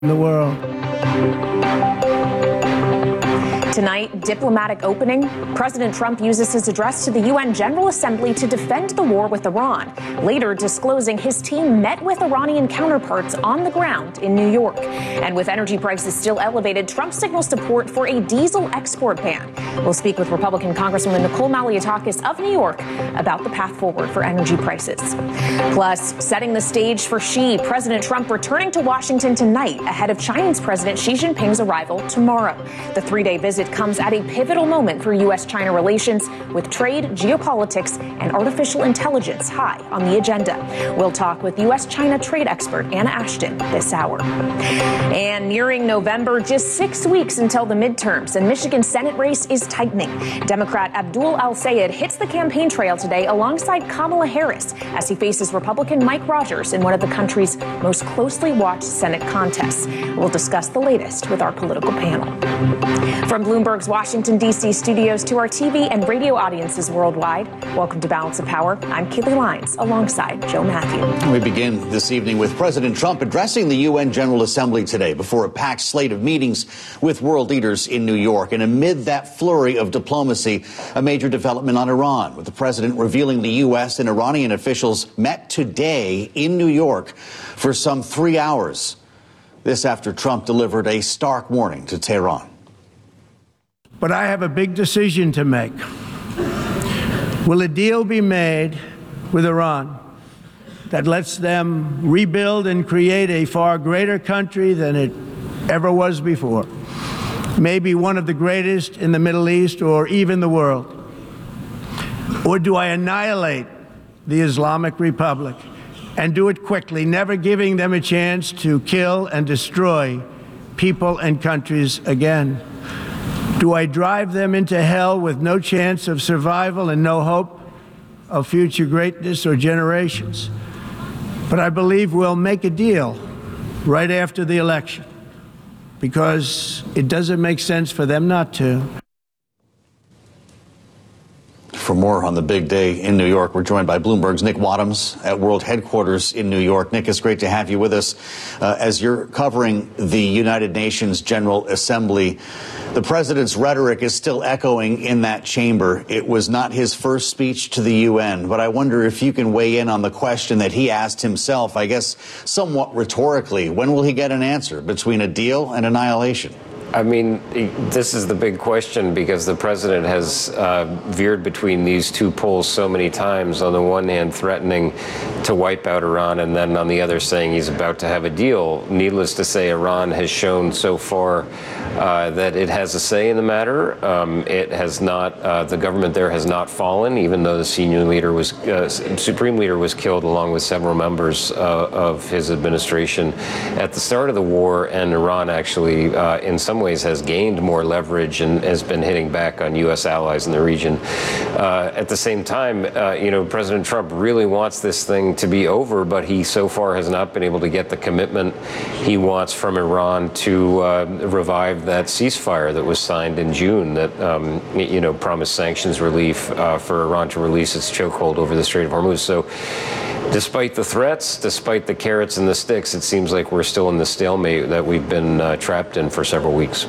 in the world. Tonight, diplomatic opening. President Trump uses his address to the UN General Assembly to defend the war with Iran, later disclosing his team met with Iranian counterparts on the ground in New York. And with energy prices still elevated, Trump signals support for a diesel export ban. We'll speak with Republican Congresswoman Nicole Malliotakis of New York about the path forward for energy prices. Plus, setting the stage for Xi, President Trump returning to Washington tonight ahead of Chinese President Xi Jinping's arrival tomorrow. The three-day visit comes at a pivotal moment for U.S.-China relations, with trade, geopolitics, and artificial intelligence high on the agenda. We'll talk with U.S.-China trade expert Anna Ashton this hour. And nearing November, just 6 weeks until the midterms, and Michigan Senate race is tightening. Democrat Abdul Al-Sayed hits the campaign trail today alongside Kamala Harris as he faces Republican Mike Rogers in one of the country's most closely watched Senate contests. We'll discuss the latest with our political panel. From Bloomberg's Washington, D.C. studios to our TV and radio audiences worldwide, welcome to Balance of Power. I'm Keely Lyons alongside Joe Matthew. We begin this evening with President Trump addressing the UN General Assembly today before a packed slate of meetings with world leaders in New York. And amid that flurry of diplomacy, a major development on Iran, with the president revealing the U.S. and Iranian officials met today in New York for some 3 hours. This after Trump delivered a stark warning to Tehran. But I have a big decision to make. Will a deal be made with Iran that lets them rebuild and create a far greater country than it ever was before? Maybe one of the greatest in the Middle East or even the world? Or do I annihilate the Islamic Republic and do it quickly, never giving them a chance to kill and destroy people and countries again? Do I drive them into hell with no chance of survival and no hope of future greatness or generations? But I believe we'll make a deal right after the election, because it doesn't make sense for them not to. For more on the big day in New York, we're joined by Bloomberg's Nick Wadhams at World Headquarters in New York. Nick, it's great to have you with us. As you're covering the United Nations General Assembly, the president's rhetoric is still echoing in that chamber. It was not his first speech to the UN, but I wonder if you can weigh in on the question that he asked himself, I guess somewhat rhetorically. When will he get an answer between a deal and annihilation? I mean, this is the big question, because the president has veered between these two poles so many times. On the one hand, threatening to wipe out Iran, and then on the other saying he's about to have a deal. Needless to say, Iran has shown so far that it has a say in the matter. It has not, the government there has not fallen, even though the senior leader was, supreme leader was killed along with several members of his administration at the start of the war. And Iran actually, in some ways, has gained more leverage and has been hitting back on U.S. allies in the region. At the same time, President Trump really wants this thing to be over, but he so far has not been able to get the commitment he wants from Iran to revive that ceasefire that was signed in June that, promised sanctions relief for Iran to release its chokehold over the Strait of Hormuz. So despite the threats, despite the carrots and the sticks, it seems like we're still in the stalemate that we've been trapped in for several weeks.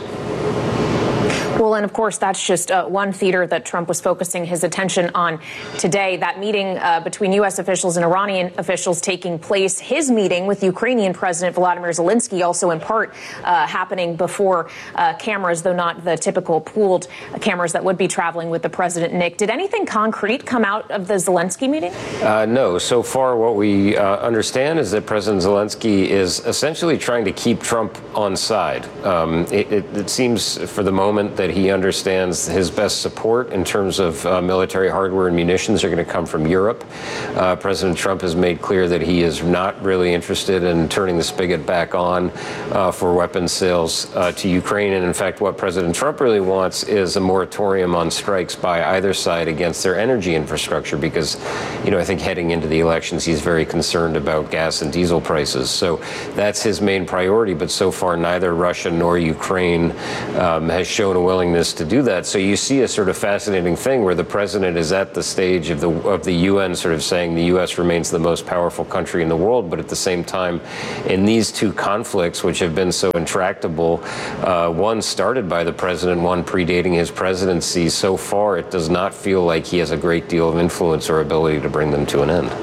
Well, and of course, that's just one theater that Trump was focusing his attention on today. That meeting between U.S. officials and Iranian officials taking place. His meeting with Ukrainian President Volodymyr Zelensky also in part happening before cameras, though not the typical pooled cameras that would be traveling with the president. Nick, did anything concrete come out of the Zelensky meeting? No. So far, what we understand is that President Zelensky is essentially trying to keep Trump on side. It seems for the moment that he understands his best support in terms of military hardware and munitions are going to come from Europe. President Trump has made clear that he is not really interested in turning the spigot back on for weapons sales to Ukraine. And in fact, what President Trump really wants is a moratorium on strikes by either side against their energy infrastructure, because, I think heading into the elections, he's very concerned about gas and diesel prices. So that's his main priority. But so far, neither Russia nor Ukraine has shown a willingness to do that. So you see a sort of fascinating thing where the president is at the stage of the UN sort of saying the U.S. remains the most powerful country in the world, but at the same time, in these two conflicts, which have been so intractable, one started by the president, one predating his presidency, so far it does not feel like he has a great deal of influence or ability to bring them to an end.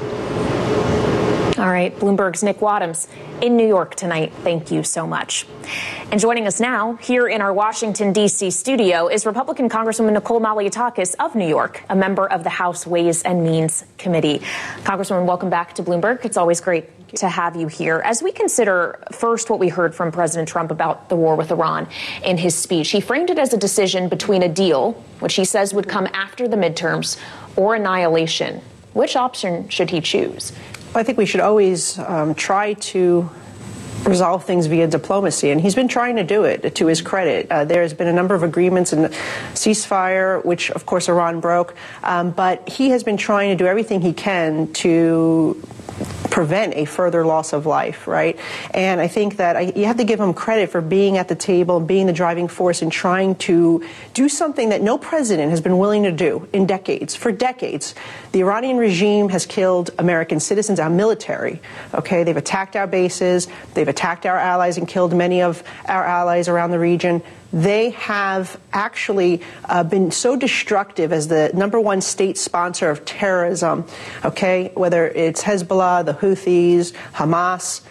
All right, Bloomberg's Nick Wadhams in New York tonight. Thank you so much. And joining us now here in our Washington, D.C. studio is Republican Congresswoman Nicole Malliotakis of New York, a member of the House Ways and Means Committee. Congresswoman, welcome back to Bloomberg. It's always great to have you here. As we consider first what we heard from President Trump about the war with Iran in his speech, he framed it as a decision between a deal, which he says would come after the midterms, or annihilation. Which option should he choose? I think we should always try to resolve things via diplomacy, and he's been trying to do it, to his credit. There has been a number of agreements and ceasefire, which, of course, Iran broke, but he has been trying to do everything he can to prevent a further loss of life, right? And I think that you have to give him credit for being at the table and being the driving force and trying to do something that no president has been willing to do in decades. For decades, the Iranian regime has killed American citizens, our military, okay? They've attacked our bases, they've attacked our allies and killed many of our allies around the region. They have actually been so destructive as the #1 state sponsor of terrorism, okay, whether it's Hezbollah, the Houthis, Hamas,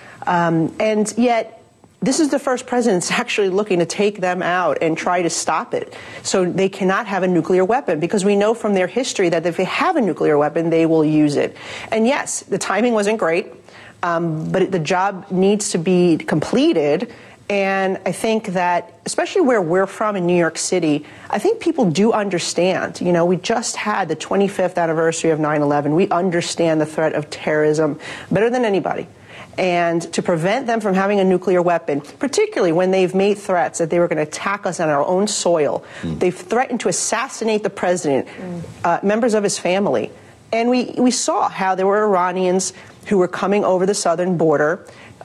and yet this is the first president that's actually looking to take them out and try to stop it. So they cannot have a nuclear weapon, because we know from their history that if they have a nuclear weapon, they will use it. And yes, the timing wasn't great, but the job needs to be completed. And I think that, especially where we're from in New York City, I think people do understand. You know, we just had the 25th anniversary of 9/11. We understand the threat of terrorism better than anybody. And to prevent them from having a nuclear weapon, particularly when they've made threats that they were going to attack us on our own soil, they've threatened to assassinate the president, members of his family. And we saw how there were Iranians who were coming over the southern border.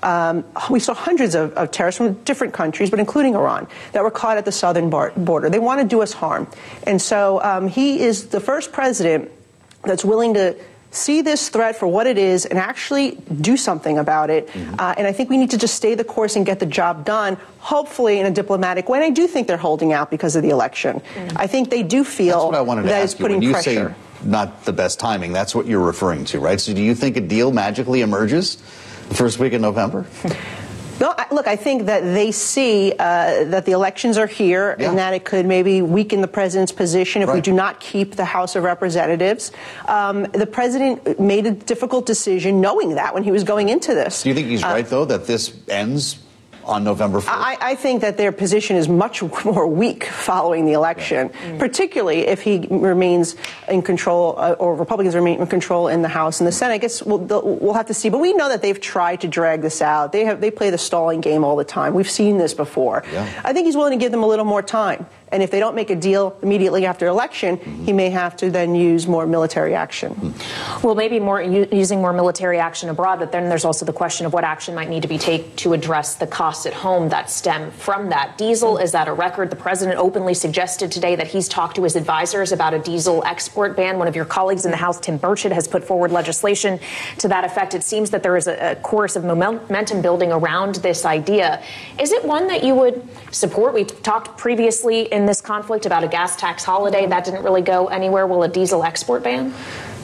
We saw hundreds of terrorists from different countries, but including Iran, that were caught at the southern border. They want to do us harm. And so he is the first president that's willing to see this threat for what it is and actually do something about it. And I think we need to just stay the course and get the job done, hopefully in a diplomatic way. And I do think they're holding out because of the election. I think they do feel that it's putting pressure. Say not the best timing, that's what you're referring to, right? So do you think a deal magically emerges the first week in November? No, look, I think that they see that the elections are here and that it could maybe weaken the president's position if we do not keep the House of Representatives. The president made a difficult decision knowing that when he was going into this. Do you think he's right, though, that this ends on November 4th? I think that their position is much more weak following the election, particularly if he remains in control or Republicans remain in control in the House and the Senate. I guess we'll have to see. But we know that they've tried to drag this out. They play the stalling game all the time. We've seen this before. I think he's willing to give them a little more time. And if they don't make a deal immediately after election, he may have to then use more military action. Well, maybe using more military action abroad, but then there's also the question of what action might need to be taken to address the costs at home that stem from that. Diesel is at a record. The president openly suggested today that he's talked to his advisors about a diesel export ban. One of your colleagues in the House, Tim Burchett, has put forward legislation to that effect. It seems that there is a chorus of momentum building around this idea. Is it one that you would support? We talked previously in this conflict about a gas tax holiday. That didn't really go anywhere. Will a diesel export ban?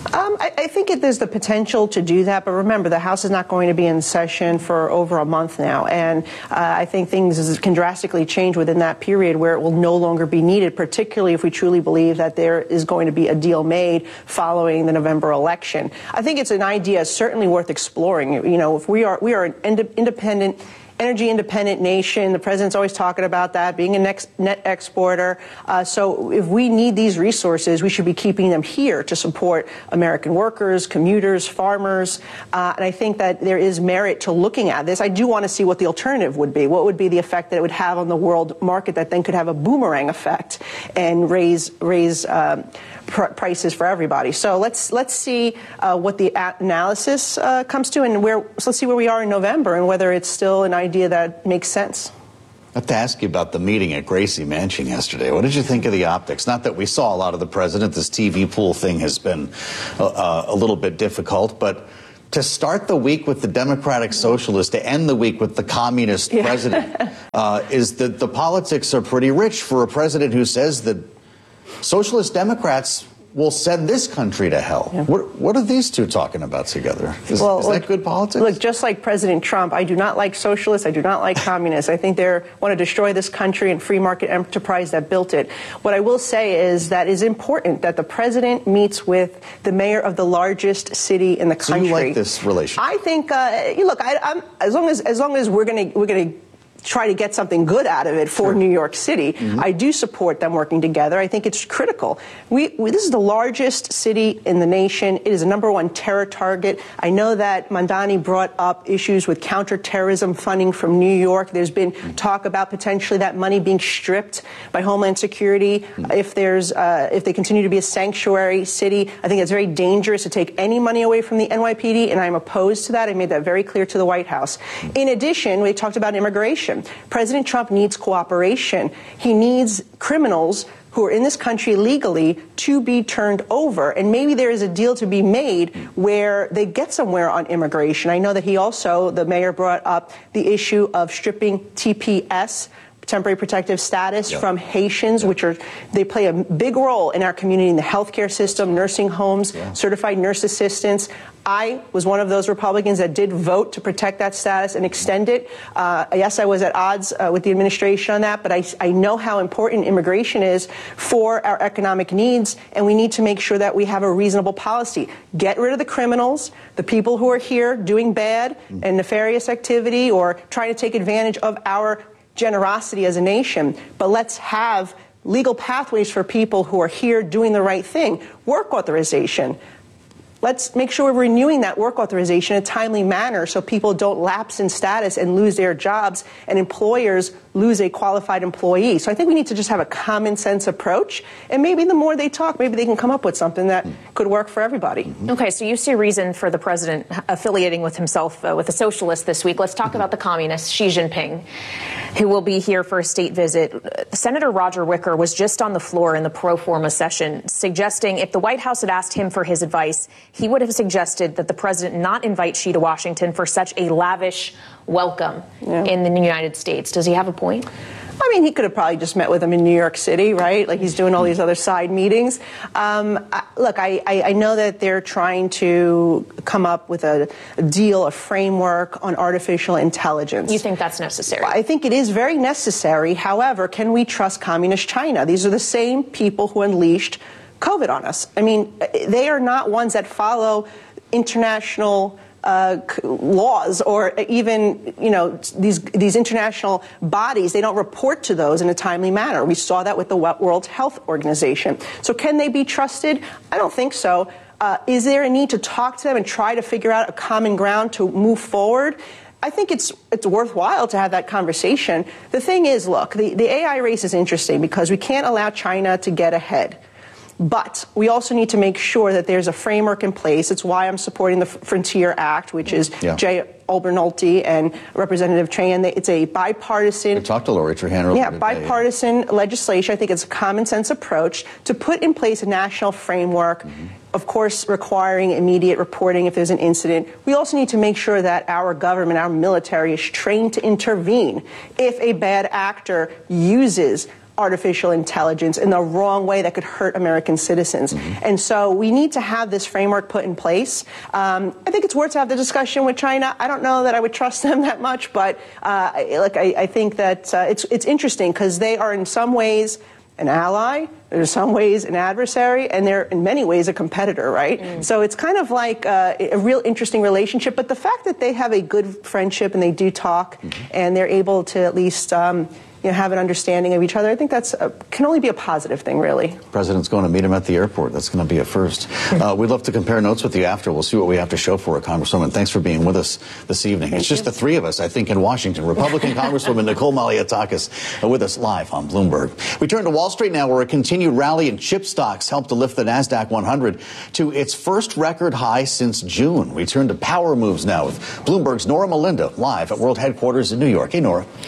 I think there's the potential to do that, but remember, the House is not going to be in session for over a month now, and I think things can drastically change within that period where it will no longer be needed, particularly if we truly believe that there is going to be a deal made following the November election. I think it's an idea certainly worth exploring. You know, if we are an independent, energy-independent nation. The president's always talking about that, being a net exporter. So if we need these resources, we should be keeping them here to support American workers, commuters, farmers. And I think that there is merit to looking at this. I do want to see what the alternative would be. What would be the effect that it would have on the world market that then could have a boomerang effect and raise prices for everybody. So let's see what the analysis comes to, and let's see where we are in November and whether it's still an idea that makes sense. I have to ask you about the meeting at Gracie Mansion yesterday. What did you think of the optics? Not that we saw a lot of the president. This TV pool thing has been a little bit difficult, but to start the week with the Democratic Socialist, to end the week with the Communist president, is that the politics are pretty rich for a president who says that Socialist Democrats will send this country to hell. Yeah. What are these two talking about together? Is that good politics? Look, just like President Trump, I do not like socialists. I do not like communists. I think they want to destroy this country and free market enterprise that built it. What I will say is that it is important that the president meets with the mayor of the largest city in the country. So you like this relationship? I think. Look, I'm as long as we're going to try to get something good out of it for New York City. I do support them working together. I think it's critical. This is the largest city in the nation. It is a #1 terror target. I know that Mandani brought up issues with counterterrorism funding from New York. There's been talk about potentially that money being stripped by Homeland Security if they continue to be a sanctuary city. I think it's very dangerous to take any money away from the NYPD, and I'm opposed to that. I made that very clear to the White House. In addition, we talked about immigration. President Trump needs cooperation. He needs criminals who are in this country legally to be turned over. And maybe there is a deal to be made where they get somewhere on immigration. I know that the mayor brought up the issue of stripping TPS, temporary protective status, from Haitians, they play a big role in our community, in the healthcare system, nursing homes, certified nurse assistants. I was one of those Republicans that did vote to protect that status and extend it. Yes, I was at odds with the administration on that, but I know how important immigration is for our economic needs, and we need to make sure that we have a reasonable policy. Get rid of the criminals, the people who are here doing bad and nefarious activity or trying to take advantage of our generosity as a nation, but let's have legal pathways for people who are here doing the right thing. Work authorization. Let's make sure we're renewing that work authorization in a timely manner so people don't lapse in status and lose their jobs and employers lose a qualified employee. So I think we need to just have a common sense approach. And maybe the more they talk, maybe they can come up with something that could work for everybody. Okay, so you see reason for the president affiliating with himself with a socialist this week. Let's talk about the communist, Xi Jinping, who will be here for a state visit. Senator Roger Wicker was just on the floor in the pro forma session, suggesting if the White House had asked him for his advice, he would have suggested that the president not invite Xi to Washington for such a lavish welcome in the United States. Does he have a point? I mean, he could have probably just met with him in New York City, right? Like he's doing all these other side meetings. Look, I know that they're trying to come up with a deal, a framework on artificial intelligence. You think that's necessary? I think it is very necessary. However, can we trust communist China? These are the same people who unleashed COVID on us. I mean, they are not ones that follow international laws or even, these international bodies. They don't report to those in a timely manner. We saw that with the World Health Organization. So can they be trusted? I don't think so. Is there a need to talk to them and try to figure out a common ground to move forward? I think it's worthwhile to have that conversation. The thing is, look, the AI race is interesting because we can't allow China to get ahead. But we also need to make sure that there's a framework in place. It's why I'm supporting the Frontier Act, which is Jay Olbernolte and Representative Trahan. It's a bipartisan. I talked to Lori Trahan earlier today. Bipartisan legislation. I think it's a common sense approach to put in place a national framework. Of course, requiring immediate reporting if there's an incident. We also need to make sure that our government, our military, is trained to intervene if a bad actor uses artificial intelligence in the wrong way that could hurt American citizens. And so we need to have this framework put in place. I think it's worth to have the discussion with China. I don't know that I would trust them that much, but I think that it's interesting because they are in some ways an ally, they're in some ways an adversary, and they're in many ways a competitor, right? So it's kind of like a real interesting relationship. But the fact that they have a good friendship and they do talk and they're able to at least have an understanding of each other, I think that's can only be a positive thing, really. The president's going to meet him at the airport. That's going to be a first. We'd love to compare notes with you after. We'll see what we have to show for it, Congresswoman. Thanks for being with us this evening. It's just the three of us, I think, in Washington. Republican Congresswoman Nicole Malliotakis with us live on Bloomberg. We turn to Wall Street now, where a continued rally in chip stocks helped to lift the NASDAQ 100 to its first record high since June. We turn to power moves now with Bloomberg's Nora Malinda live at World Headquarters in New York. Hey, Nora.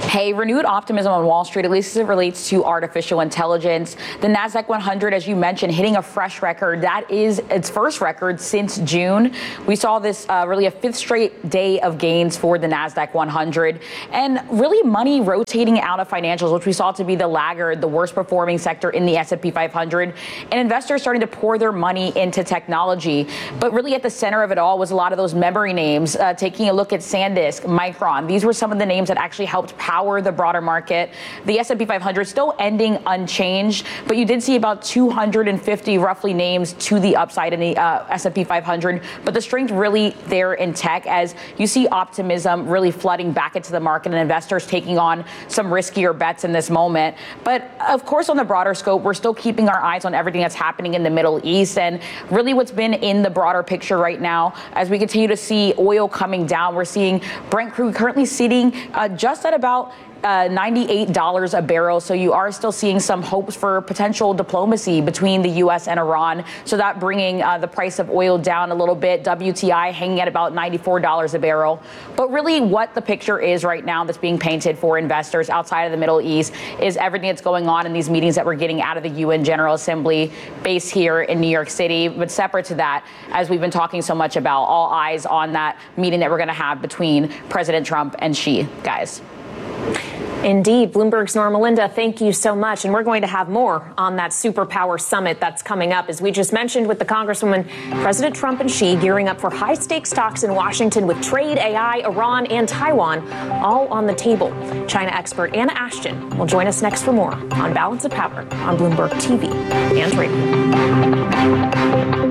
Hey, renewed optimism on Wall Street, at least as it relates to artificial intelligence. The NASDAQ 100, as you mentioned, hitting a fresh record. That is its first record since June. We saw this really a fifth straight day of gains for the NASDAQ 100. And really money rotating out of financials, which we saw to be the laggard, the worst performing sector in the S&P 500. And investors starting to pour their money into technology. But really at the center of it all was a lot of those memory names. Taking a look at SanDisk, Micron. These were some of the names that actually helped power the broader market. The S&P 500 still ending unchanged, but you did see about 250 roughly names to the upside in the S&P 500. But the strength really there in tech, as you see optimism really flooding back into the market and investors taking on some riskier bets in this moment. But of course, on the broader scope, we're still keeping our eyes on everything that's happening in the Middle East, and really what's been in the broader picture right now as we continue to see oil coming down. We're seeing Brent crude currently sitting just at about $98 a barrel. So you are still seeing some hopes for potential diplomacy between the U.S. and Iran. So that bringing the price of oil down a little bit. WTI hanging at about $94 a barrel. But really what the picture is right now that's being painted for investors outside of the Middle East is everything that's going on in these meetings that we're getting out of the UN General Assembly based here in New York City. But separate to that, as we've been talking so much about, all eyes on that meeting that we're going to have between President Trump and Xi, guys. Indeed. Bloomberg's Norma Linda, thank you so much. And we're going to have more on that superpower summit that's coming up. As we just mentioned with the Congresswoman, President Trump and Xi gearing up for high-stakes talks in Washington with trade, AI, Iran, and Taiwan all on the table. China expert Anna Ashton will join us next for more on Balance of Power on Bloomberg TV and radio.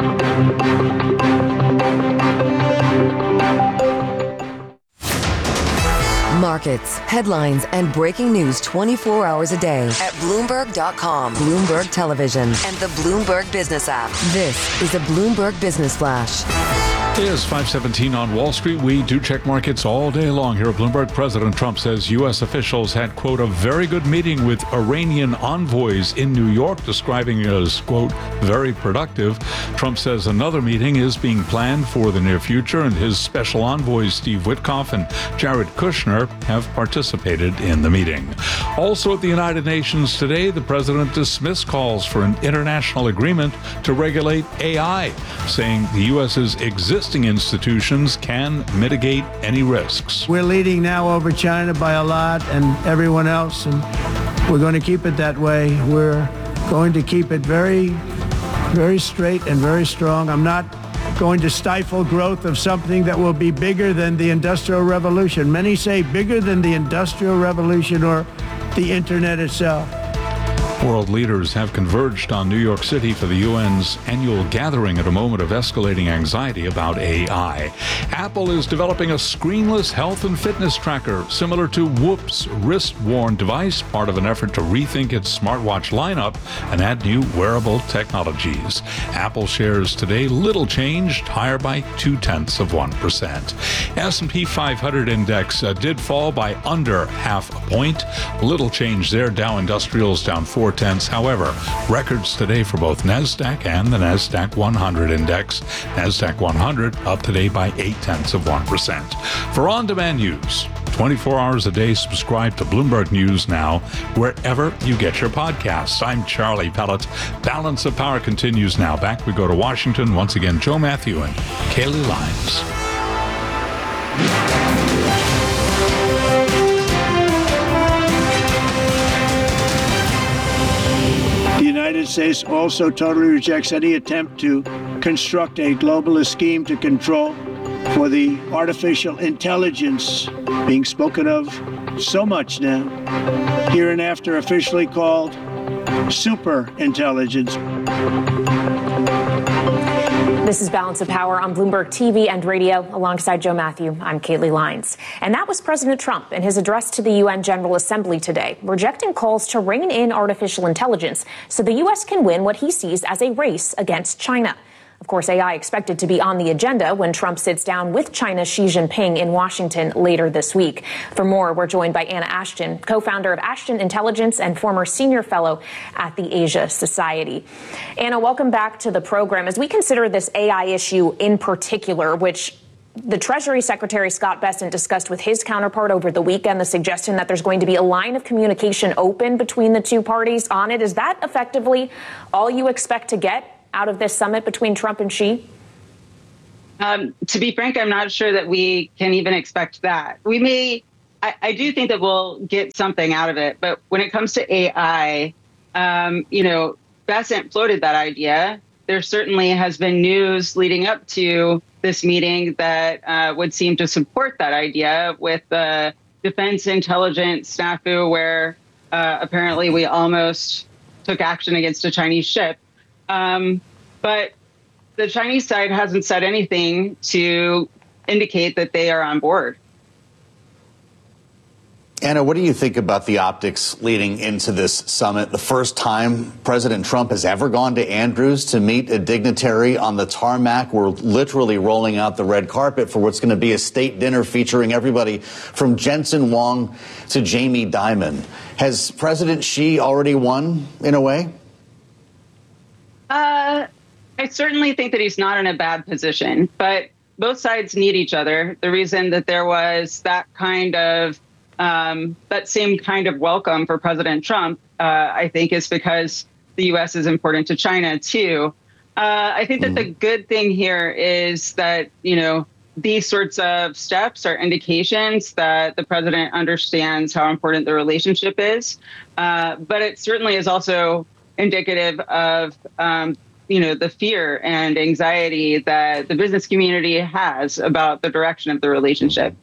Markets, headlines, and breaking news 24 hours a day at Bloomberg.com, Bloomberg Television, and the Bloomberg Business app. This is a Bloomberg Business Flash. It is 5:17 on Wall Street. We do check markets all day long here at Bloomberg. President Trump says U.S. officials had, quote, a very good meeting with Iranian envoys in New York, describing it as, quote, very productive. Trump says another meeting is being planned for the near future, and his special envoys, Steve Witkoff and Jared Kushner, have participated in the meeting. Also at the United Nations today, the president dismissed calls for an international agreement to regulate AI, saying the U.S.'s existing institutions can mitigate any risks. We're leading now over China by a lot and everyone else, and we're going to keep it that way. We're going to keep it very, very straight and very strong. I'm not going to stifle growth of something that will be bigger than the Industrial Revolution. Many say bigger than the Industrial Revolution or the Internet itself. World leaders have converged on New York City for the UN's annual gathering at a moment of escalating anxiety about AI. Apple is developing a screenless health and fitness tracker similar to Whoop's wrist-worn device, part of an effort to rethink its smartwatch lineup and add new wearable technologies. Apple shares today little changed, higher by 0.2%. S&P 500 index did fall by under half a point. Little change there. Dow Industrials down 0.4. However, records today for both NASDAQ and the NASDAQ 100 index. NASDAQ 100 up today by 0.8%. For on-demand news, 24 hours a day, subscribe to Bloomberg News Now, wherever you get your podcasts. I'm Charlie Pellet. Balance of Power continues now. Back we go to Washington. Once again, Joe Matthew and Kaylee Lyons. The United States also totally rejects any attempt to construct a globalist scheme to control for the artificial intelligence being spoken of so much now, hereinafter officially called super intelligence. This is Balance of Power on Bloomberg TV and radio. Alongside Joe Matthew, I'm Kaylee Lyons. And that was President Trump in his address to the UN General Assembly today, rejecting calls to rein in artificial intelligence so the U.S. can win what he sees as a race against China. Of course, AI expected to be on the agenda when Trump sits down with China's Xi Jinping in Washington later this week. For more, we're joined by Anna Ashton, co-founder of Ashton Intelligence and former senior fellow at the Asia Society. Anna, welcome back to the program. As we consider this AI issue in particular, which the Treasury Secretary Scott Bessent discussed with his counterpart over the weekend the suggestion that there's going to be a line of communication open between the two parties on it. Is that effectively all you expect to get out of this summit between Trump and Xi? To be frank, I'm not sure that we can even expect that. I do think that we'll get something out of it. But when it comes to AI, Bessent floated that idea. There certainly has been news leading up to this meeting that would seem to support that idea, with the defense intelligence snafu where apparently we almost took action against a Chinese ship. But the Chinese side hasn't said anything to indicate that they are on board. Anna, what do you think about the optics leading into this summit? The first time President Trump has ever gone to Andrews to meet a dignitary on the tarmac. We're literally rolling out the red carpet for what's going to be a state dinner featuring everybody from Jensen Huang to Jamie Dimon. Has President Xi already won in a way? I certainly think that he's not in a bad position, but both sides need each other. The reason that there was that same kind of welcome for President Trump, I think, is because the U.S. is important to China, too. I think that the good thing here is that, these sorts of steps are indications that the president understands how important the relationship is. But it certainly is also indicative of, the fear and anxiety that the business community has about the direction of the relationship.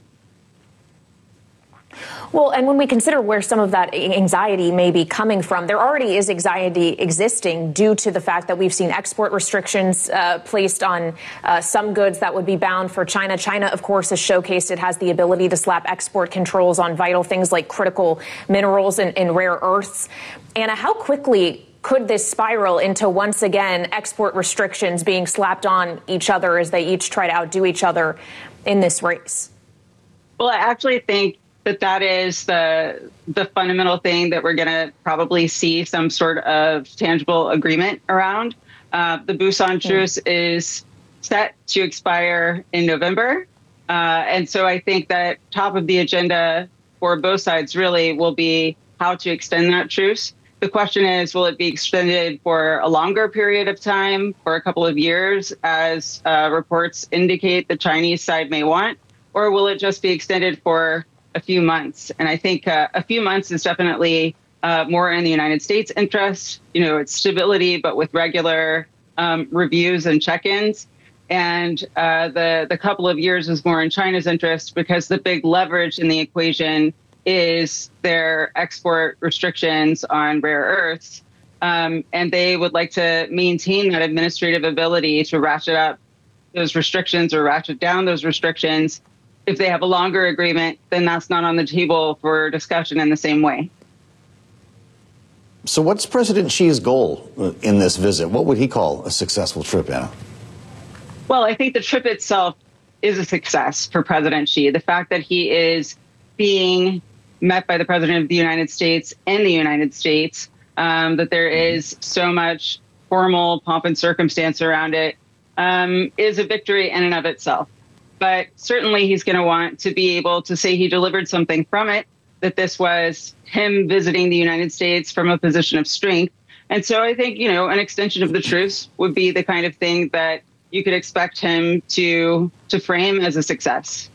Well, and when we consider where some of that anxiety may be coming from, there already is anxiety existing due to the fact that we've seen export restrictions placed on some goods that would be bound for China. China, of course, has showcased it has the ability to slap export controls on vital things like critical minerals and rare earths. Anna, how quickly could this spiral into, once again, export restrictions being slapped on each other as they each try to outdo each other in this race? Well, I actually think that is the fundamental thing that we're going to probably see some sort of tangible agreement around. The Busan truce is set to expire in November. And so I think that top of the agenda for both sides really will be how to extend that truce. The question is, will it be extended for a longer period of time, for a couple of years, as reports indicate the Chinese side may want, or will it just be extended for a few months? And I think a few months is definitely more in the United States' interest. It's stability, but with regular reviews and check-ins. And the couple of years is more in China's interest because the big leverage in the equation is their export restrictions on rare earths. And they would like to maintain that administrative ability to ratchet up those restrictions or ratchet down those restrictions. If they have a longer agreement, then that's not on the table for discussion in the same way. So what's President Xi's goal in this visit? What would he call a successful trip, Anna? Well, I think the trip itself is a success for President Xi. The fact that he is being met by the President of the United States and the United States, that there is so much formal pomp and circumstance around it, is a victory in and of itself. But certainly he's going to want to be able to say he delivered something from it, that this was him visiting the United States from a position of strength. And so I think, an extension of the truce would be the kind of thing that you could expect him to frame as a success.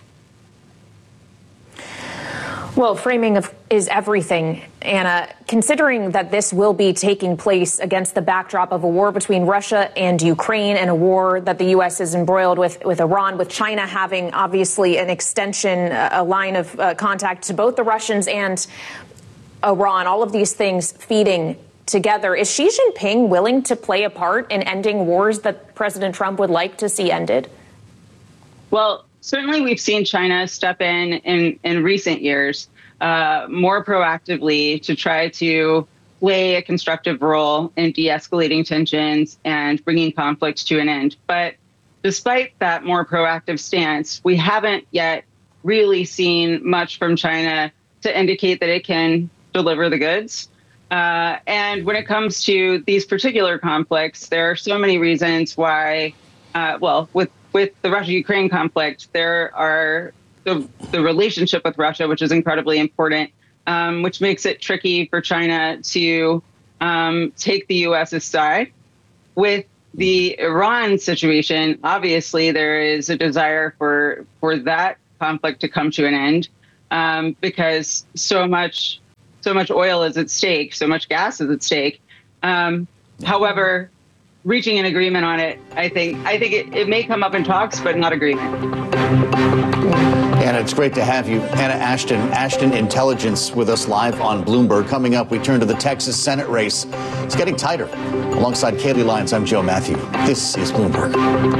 Well, framing is everything, Anna. Considering that this will be taking place against the backdrop of a war between Russia and Ukraine, and a war that the U.S. is embroiled with Iran, with China having obviously an extension, a line of contact to both the Russians and Iran, all of these things feeding together. Is Xi Jinping willing to play a part in ending wars that President Trump would like to see ended? Well, certainly we've seen China step in recent years more proactively to try to play a constructive role in de-escalating tensions and bringing conflict to an end. But despite that more proactive stance, we haven't yet really seen much from China to indicate that it can deliver the goods. And when it comes to these particular conflicts, there are so many reasons why, with with the Russia-Ukraine conflict, there are the relationship with Russia, which is incredibly important, which makes it tricky for China to take the U.S.'s side. With the Iran situation, obviously there is a desire for that conflict to come to an end because so much oil is at stake, so much gas is at stake. However, reaching an agreement on it, I think it may come up in talks, but not agreement. Anna, it's great to have you. Anna Ashton Intelligence with us live on Bloomberg. Coming up, we turn to the Texas Senate race. It's getting tighter. Alongside Kaylee Lyons, I'm Joe Matthew. This is Bloomberg.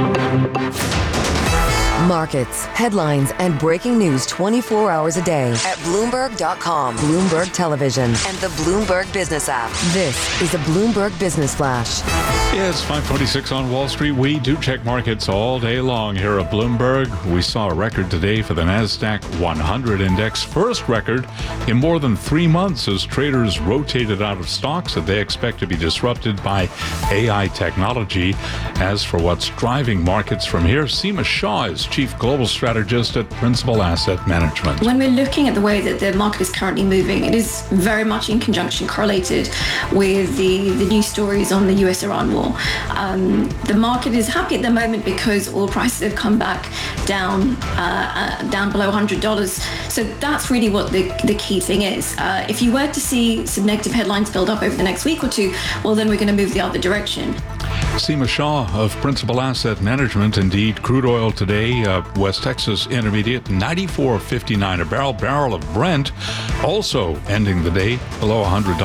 Markets, headlines, and breaking news 24 hours a day at Bloomberg.com, Bloomberg Television, and the Bloomberg Business app. This is a Bloomberg Business Flash. It's 5:26 on Wall Street. We do check markets all day long here at Bloomberg. We saw a record today for the NASDAQ 100 index, first record in more than 3 months as traders rotated out of stocks that they expect to be disrupted by AI technology. As for what's driving markets from here, Seema Shah is Chief Global Strategist at Principal Asset Management. When we're looking at the way that the market is currently moving, it is very much in conjunction correlated with the news stories on the US-Iran war. The market is happy at the moment because oil prices have come back down below $100. So that's really what the key thing is. If you were to see some negative headlines build up over the next week or two, well, then we're going to move the other direction. Seema Shah of Principal Asset Management. Indeed, crude oil today, West Texas Intermediate, $94.59 a barrel. Barrel of Brent also ending the day below $100,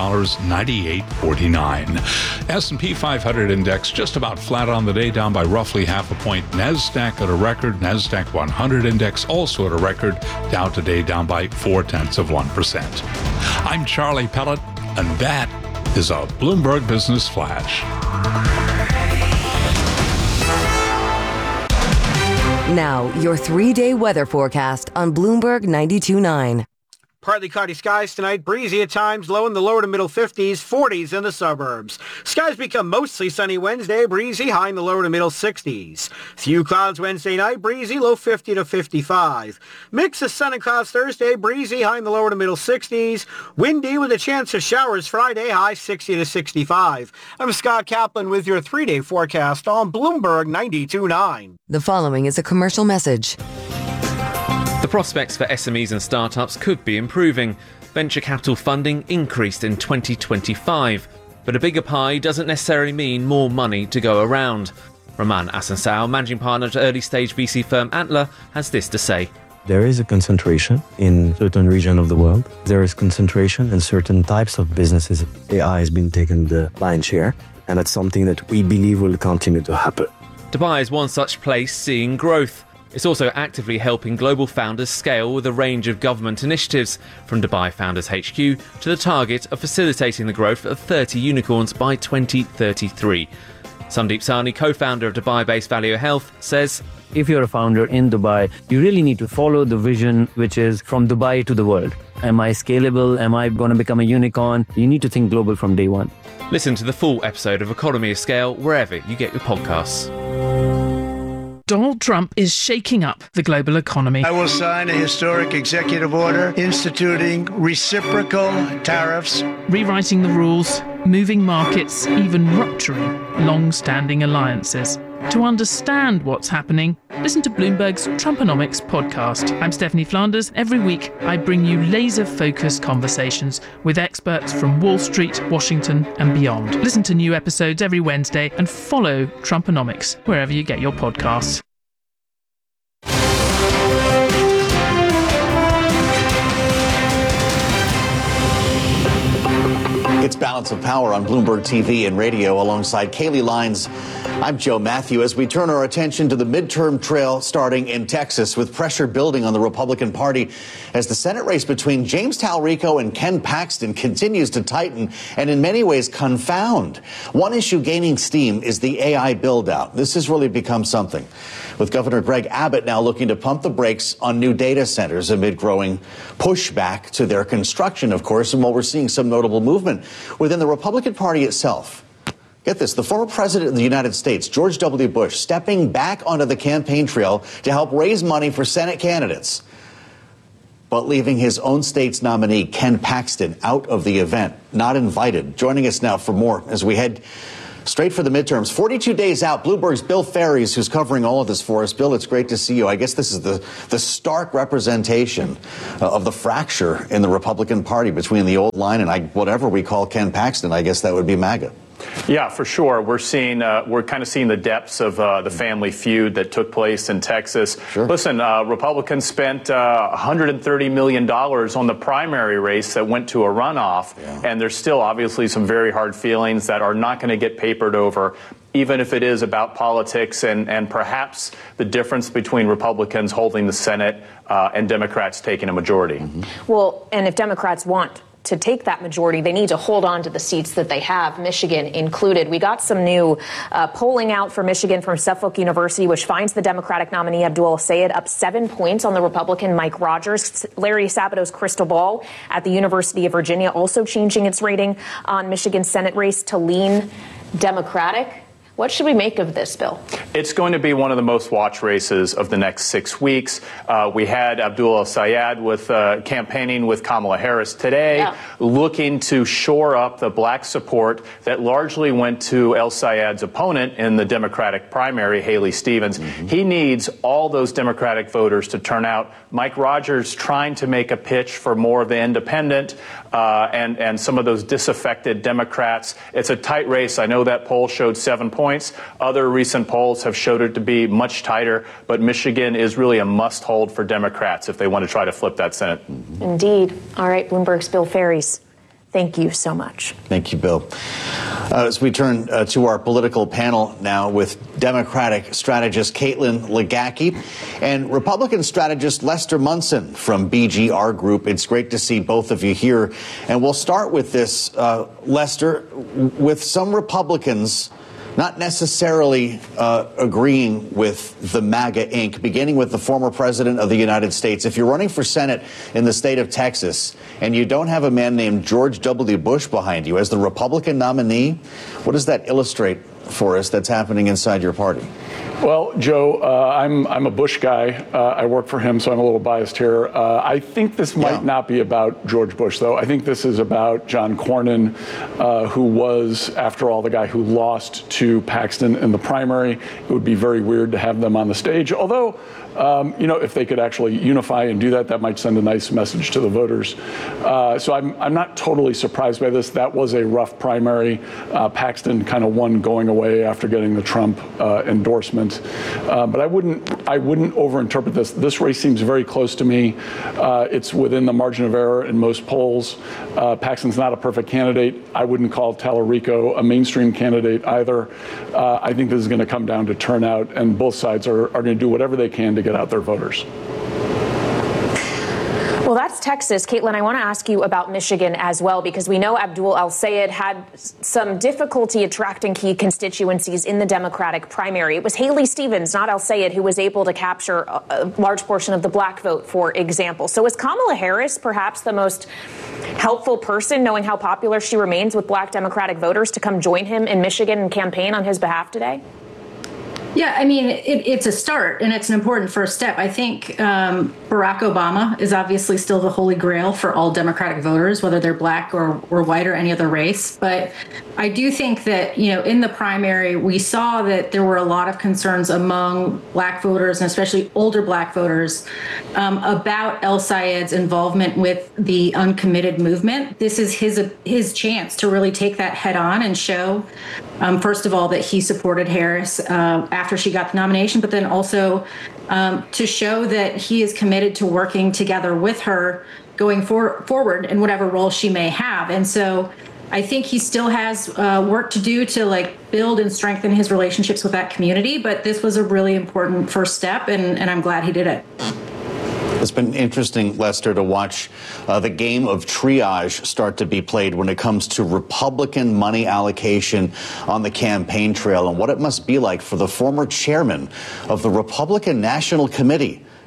$98.49. S&P 500 index just about flat on the day, down by roughly half a point. NASDAQ at a record. NASDAQ 100 index also at a record, down today, down by 0.4%. I'm Charlie Pellet, and that is a Bloomberg Business Flash. Now, your 3-day weather forecast on Bloomberg 92.9. Partly cloudy skies tonight, breezy at times, low in the lower to middle 50s, 40s in the suburbs. Skies become mostly sunny Wednesday, breezy, high in the lower to middle 60s. Few clouds Wednesday night, breezy, low 50 to 55. Mix of sun and clouds Thursday, breezy, high in the lower to middle 60s. Windy with a chance of showers Friday, high 60 to 65. I'm Scott Kaplan with your 3-day forecast on Bloomberg 92.9. The following is a commercial message. The prospects for SMEs and startups could be improving. Venture capital funding increased in 2025, but a bigger pie doesn't necessarily mean more money to go around. Roman Asansao, managing partner at early-stage VC firm Antler, has this to say. There is a concentration in certain regions of the world. There is concentration in certain types of businesses. AI has been taking the lion's share, and that's something that we believe will continue to happen. Dubai is one such place seeing growth. It's also actively helping global founders scale with a range of government initiatives, from Dubai Founders HQ to the target of facilitating the growth of 30 unicorns by 2033. Sandeep Sahni, co-founder of Dubai-based Value Health, says, if you're a founder in Dubai, you really need to follow the vision, which is from Dubai to the world. Am I scalable? Am I going to become a unicorn? You need to think global from day one. Listen to the full episode of Economy of Scale wherever you get your podcasts. Donald Trump is shaking up the global economy. I will sign a historic executive order instituting reciprocal tariffs, rewriting the rules, moving markets, even rupturing long-standing alliances. To understand what's happening, listen to Bloomberg's Trumponomics podcast. I'm Stephanie Flanders. Every week, I bring you laser-focused conversations with experts from Wall Street, Washington, and beyond. Listen to new episodes every Wednesday and follow Trumponomics wherever you get your podcasts. It's Balance of Power on Bloomberg TV and radio alongside Kaylee Lyons. I'm Joe Matthew as we turn our attention to the midterm trail starting in Texas, with pressure building on the Republican Party as the Senate race between James Talrico and Ken Paxton continues to tighten and in many ways confound. One issue gaining steam is the AI build-out. This has really become something, with Governor Greg Abbott now looking to pump the brakes on new data centers amid growing pushback to their construction, of course, and while we're seeing some notable movement within the Republican Party itself. Get this, the former president of the United States, George W. Bush, stepping back onto the campaign trail to help raise money for Senate candidates, but leaving his own state's nominee, Ken Paxton, out of the event, not invited. Joining us now for more as we head straight for the midterms. 42 days out, Bloomberg's Bill Ferries, who's covering all of this for us. Bill, it's great to see you. I guess this is the stark representation of the fracture in the Republican Party between the old line and whatever we call Ken Paxton. I guess that would be MAGA. Yeah, for sure. We're kind of seeing the depths of the family feud that took place in Texas. Sure. Listen, Republicans spent $130 million on the primary race that went to a runoff, and there's still obviously some very hard feelings that are not going to get papered over, even if it is about politics and perhaps the difference between Republicans holding the Senate and Democrats taking a majority. Mm-hmm. Well, and if Democrats want to take that majority, they need to hold on to the seats that they have, Michigan included. We got some new polling out for Michigan from Suffolk University, which finds the Democratic nominee Abdul El-Sayed up 7 points on the Republican Mike Rogers. Larry Sabado's crystal ball at the University of Virginia also changing its rating on Michigan's Senate race to lean Democratic. What should we make of this, Bill? It's going to be one of the most watched races of the next 6 weeks. We had Abdul El-Sayed with campaigning with Kamala Harris today, looking to shore up the black support that largely went to El-Sayed's opponent in the Democratic primary, Haley Stevens. He needs all those Democratic voters to turn out. Mike Rogers trying to make a pitch for more of the independent and some of those disaffected Democrats. It's a tight race. I know that poll showed 7 points. Other recent polls have showed it to be much tighter, but Michigan is really a must-hold for Democrats if they want to try to flip that Senate. Indeed. All right, Bloomberg's Bill Ferries. Thank you so much. Thank you, Bill. As we turn to our political panel now with Democratic strategist Caitlin Legacki and Republican strategist Lester Munson from BGR Group. It's great to see both of you here. And we'll start with this, Lester, with some Republicans not necessarily agreeing with the MAGA Inc., beginning with the former president of the United States. If you're running for Senate in the state of Texas and you don't have a man named George W. Bush behind you as the Republican nominee, what does that illustrate for us that's happening inside your party? Well, Joe, I'm a Bush guy. I work for him, so I'm a little biased here. I think this might not be about George Bush, though. I think this is about John Cornyn, who was, after all, the guy who lost to Paxton in the primary. It would be very weird to have them on the stage, although if they could actually unify and do that, that might send a nice message to the voters. So I'm not totally surprised by this. That was a rough primary. Paxton kind of won going away after getting the Trump endorsement. But I wouldn't overinterpret this. This race seems very close to me. It's within the margin of error in most polls. Paxton's not a perfect candidate. I wouldn't call Tallarico a mainstream candidate either. I think this is going to come down to turnout, and both sides are going to do whatever they can to get out their voters. Well, that's Texas. Caitlin, I want to ask you about Michigan as well, because we know Abdul El-Sayed had some difficulty attracting key constituencies in the Democratic primary. It was Haley Stevens, not El-Sayed, who was able to capture a large portion of the black vote, for example. So is Kamala Harris perhaps the most helpful person, knowing how popular she remains with black Democratic voters, to come join him in Michigan and campaign on his behalf today? Yeah, I mean, it's a start, and it's an important first step. I think Barack Obama is obviously still the holy grail for all Democratic voters, whether they're black or white or any other race. But I do think that, in the primary, we saw that there were a lot of concerns among black voters, and especially older black voters, about El-Sayed's involvement with the uncommitted movement. This is his chance to really take that head on and show, first of all, that he supported Harris after she got the nomination, but then also to show that he is committed to working together with her going forward in whatever role she may have. And so I think he still has work to do to build and strengthen his relationships with that community. But this was a really important first step, and I'm glad he did it. It's been interesting, Lester, to watch the game of triage start to be played when it comes to Republican money allocation on the campaign trail, and what it must be like for the former chairman of the Republican National Committee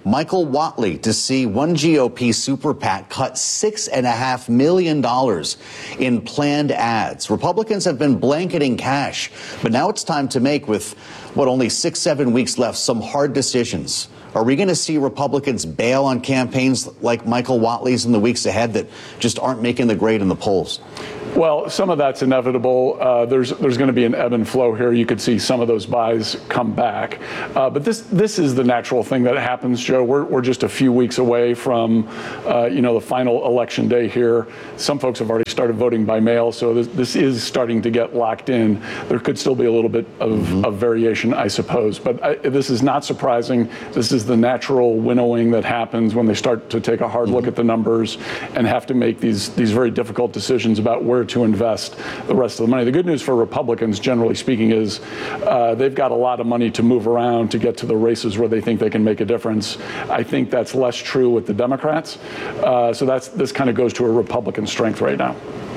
Michael Whatley to see one GOP super PAC cut $6.5 million in planned ads. Republicans have been blanketing cash, but now it's time to make, with only 6-7 weeks left, some hard decisions. Are we going to see Republicans bail on campaigns like Michael Whatley's in the weeks ahead that just aren't making the grade in the polls? Well, some of that's inevitable. There's going to be an ebb and flow here. You could see some of those buys come back. But this is the natural thing that happens, Joe. We're just a few weeks away from, the final election day here. Some folks have already started voting by mail, so this is starting to get locked in. There could still be a little bit of variation, I suppose. But this is not surprising. This is the natural winnowing that happens when they start to take a hard look at the numbers and have to make these very difficult decisions about where to invest the rest of the money. The good news for Republicans, generally speaking, is they've got a lot of money to move around to get to the races where they think they can make a difference. I think that's less true with the Democrats. So this kind of goes to a Republican strength right now.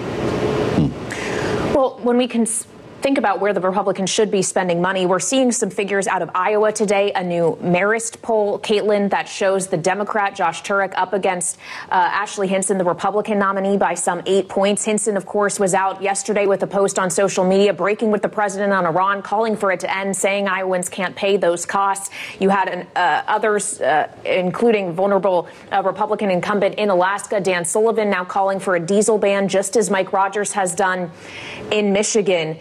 Well, when we can think about where the Republicans should be spending money, we're seeing some figures out of Iowa today, a new Marist poll, Caitlin, that shows the Democrat Josh Turek up against Ashley Hinson, the Republican nominee, by some 8 points. Hinson, of course, was out yesterday with a post on social media breaking with the president on Iran, calling for it to end, saying Iowans can't pay those costs. You had others, including vulnerable Republican incumbent in Alaska, Dan Sullivan, now calling for a diesel ban, just as Mike Rogers has done in Michigan.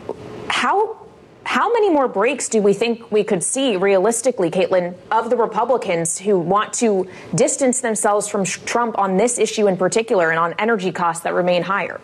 How many more breaks do we think we could see realistically, Caitlin, of the Republicans who want to distance themselves from Trump on this issue in particular and on energy costs that remain higher?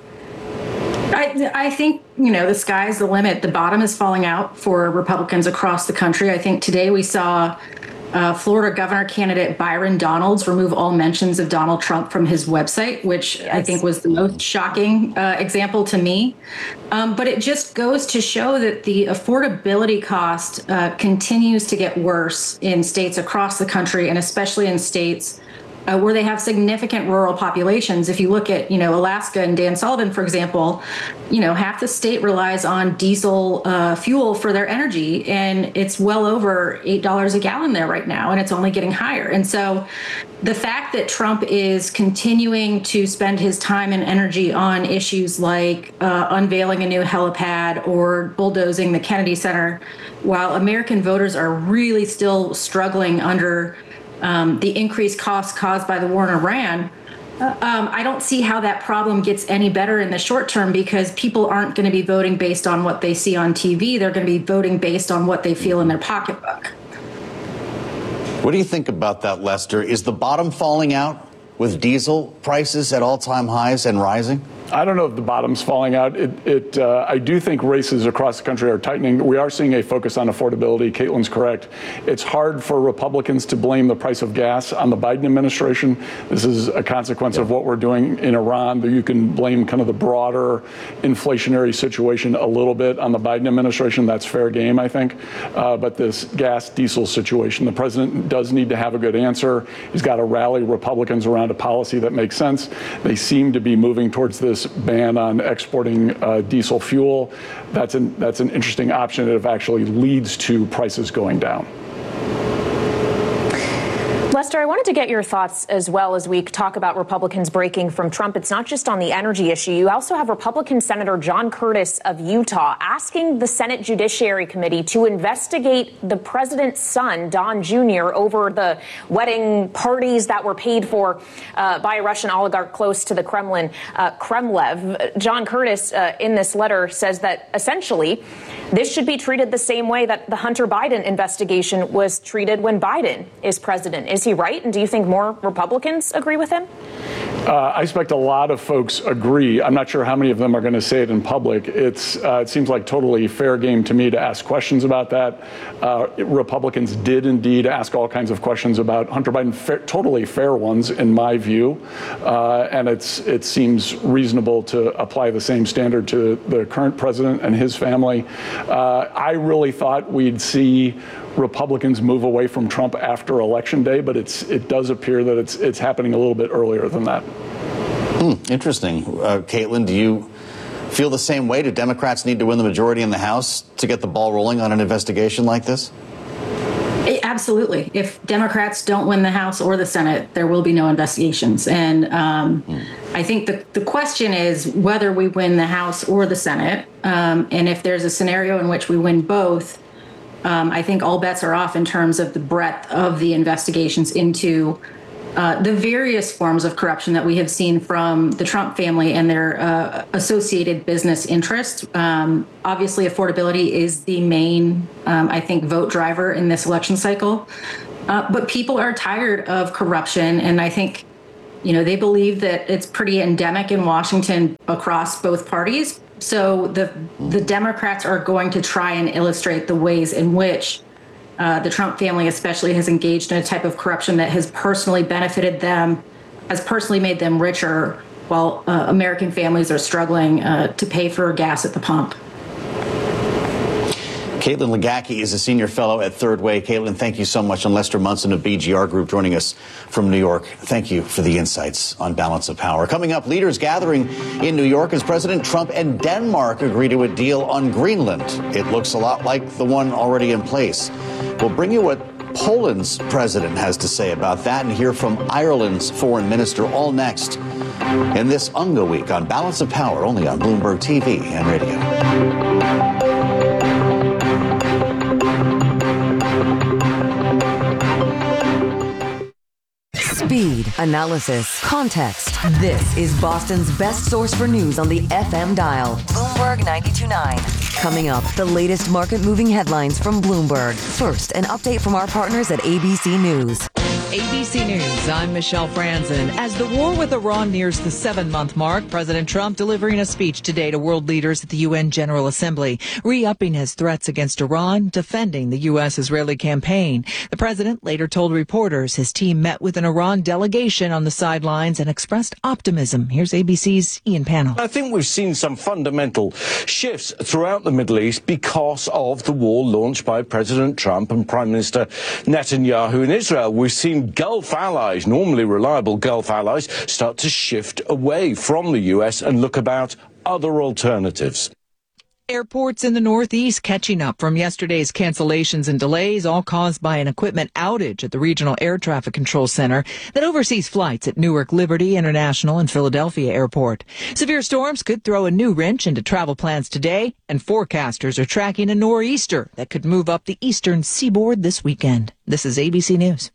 I think, the sky's the limit. The bottom is falling out for Republicans across the country. I think today we saw Florida governor candidate Byron Donalds remove all mentions of Donald Trump from his website, which I think was the most shocking example to me. But it just goes to show that the affordability cost continues to get worse in states across the country, and especially in states where they have significant rural populations. If you look at, Alaska and Dan Sullivan, for example, half the state relies on diesel fuel for their energy, and it's well over $8 a gallon there right now, and it's only getting higher. And so the fact that Trump is continuing to spend his time and energy on issues like unveiling a new helipad or bulldozing the Kennedy Center, while American voters are really still struggling under the increased costs caused by the war in Iran, I don't see how that problem gets any better in the short term, because people aren't going to be voting based on what they see on TV. They're going to be voting based on what they feel in their pocketbook. What do you think about that, Lester? Is the bottom falling out with diesel prices at all-time highs and rising? I don't know if the bottom's falling out. I do think races across the country are tightening. We are seeing a focus on affordability. Caitlin's correct. It's hard for Republicans to blame the price of gas on the Biden administration. This is a consequence of what we're doing in Iran. You can blame kind of the broader inflationary situation a little bit on the Biden administration. That's fair game, I think. But this gas diesel situation, the president does need to have a good answer. He's got to rally Republicans around a policy that makes sense. They seem to be moving towards this ban on exporting diesel fuel. That's an interesting option if it actually leads to prices going down. Lester, I wanted to get your thoughts as well as we talk about Republicans breaking from Trump. It's not just on the energy issue. You also have Republican Senator John Curtis of Utah asking the Senate Judiciary Committee to investigate the president's son, Don Jr., over the wedding parties that were paid for by a Russian oligarch close to the Kremlin, Kremlev. John Curtis, in this letter, says that essentially this should be treated the same way that the Hunter Biden investigation was treated when Biden is president. Is he right? And do you think more Republicans agree with him? I expect a lot of folks agree. I'm not sure how many of them are going to say it in public. It seems like totally fair game to me to ask questions about that. Republicans did indeed ask all kinds of questions about Hunter Biden, totally fair ones in my view. And it seems reasonable to apply the same standard to the current president and his family. I really thought we'd see Republicans move away from Trump after Election Day, but it does appear that it's happening a little bit earlier than that. Interesting. Caitlin, do you feel the same way? Do Democrats need to win the majority in the House to get the ball rolling on an investigation like this? Absolutely. If Democrats don't win the House or the Senate, there will be no investigations. And I think the question is whether we win the House or the Senate. And if there's a scenario in which we win both, I think all bets are off in terms of the breadth of the investigations into the various forms of corruption that we have seen from the Trump family and their associated business interests. Obviously, affordability is the main, I think, vote driver in this election cycle. But people are tired of corruption. And I think, they believe that it's pretty endemic in Washington across both parties. So the Democrats are going to try and illustrate the ways in which the Trump family especially has engaged in a type of corruption that has personally benefited them, has personally made them richer, while American families are struggling to pay for gas at the pump. Caitlin Legacki is a senior fellow at Third Way. Caitlin, thank you so much. And Lester Munson of BGR Group joining us from New York. Thank you for the insights on balance of power. Coming up, leaders gathering in New York as President Trump and Denmark agree to a deal on Greenland. It looks a lot like the one already in place. We'll bring you what Poland's president has to say about that and hear from Ireland's foreign minister, all next in this UNGA week on Balance of Power, only on Bloomberg TV and radio. Speed, analysis, context. This is Boston's best source for news on the FM dial. Bloomberg 92.9. Coming up, the latest market-moving headlines from Bloomberg. First, an update from our partners at ABC News. ABC News, I'm Michelle Franzen. As the war with Iran nears the 7-month mark, President Trump delivering a speech today to world leaders at the UN General Assembly, re-upping his threats against Iran, defending the U.S.-Israeli campaign. The president later told reporters his team met with an Iran delegation on the sidelines and expressed optimism. Here's ABC's Ian Pannell. I think we've seen some fundamental shifts throughout the Middle East because of the war launched by President Trump and Prime Minister Netanyahu in Israel. We've seen Gulf allies, normally reliable Gulf allies, start to shift away from the U.S. and look about other alternatives. Airports in the Northeast catching up from yesterday's cancellations and delays, all caused by an equipment outage at the Regional Air Traffic Control Center that oversees flights at Newark Liberty International and Philadelphia Airport. Severe storms could throw a new wrench into travel plans today, and forecasters are tracking a nor'easter that could move up the eastern seaboard this weekend. This is ABC News.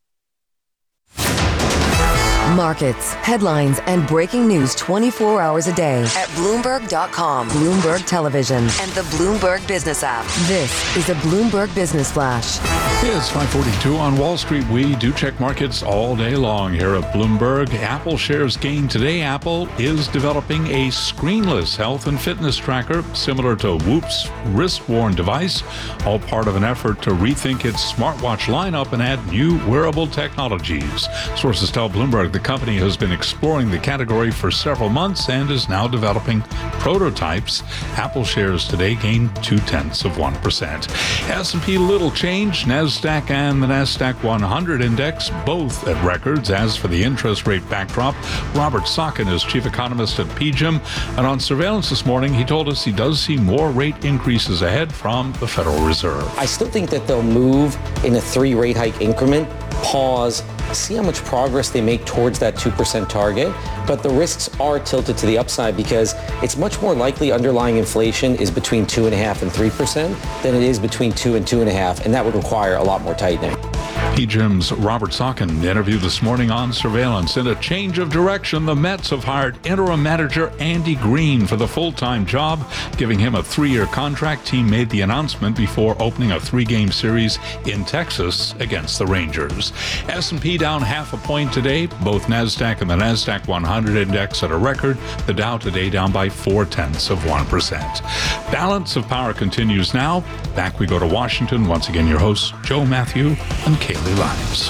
Markets, headlines, and breaking news 24 hours a day at Bloomberg.com, Bloomberg Television, and the Bloomberg Business app. This is a Bloomberg Business Flash. It's 5:42 on Wall Street. We do check markets all day long here at Bloomberg. Apple shares gain today. Apple is developing a screenless health and fitness tracker similar to Whoop's wrist-worn device, all part of an effort to rethink its smartwatch lineup and add new wearable technologies. Sources tell Bloomberg the company has been exploring the category for several months and is now developing prototypes. Apple shares today gained 0.2%. S&P little change. NASDAQ and the NASDAQ 100 index both at records. As for the interest rate backdrop, Robert Socken is chief economist at PGIM, and on surveillance this morning, he told us he does see more rate increases ahead from the Federal Reserve. I still think that they'll move in a 3 rate hike increment, pause, see how much progress they make towards that 2% target. But the risks are tilted to the upside because it's much more likely underlying inflation is between 2.5% and 3% than it is between 2 and 2.5%, and that would require a lot more tightening. PGIM's Robert Socken interviewed this morning on surveillance. In a change of direction, the Mets have hired interim manager Andy Green for the full-time job, giving him a 3-year contract. Team made the announcement before opening a 3-game series in Texas against the Rangers. S&P down 0.5 point today. Both NASDAQ and the NASDAQ 100 index at a record. The Dow today down by 0.4%. Balance of Power continues now. Back we go to Washington. Once again, your hosts, Joe Matthew and Kaylee Lyons.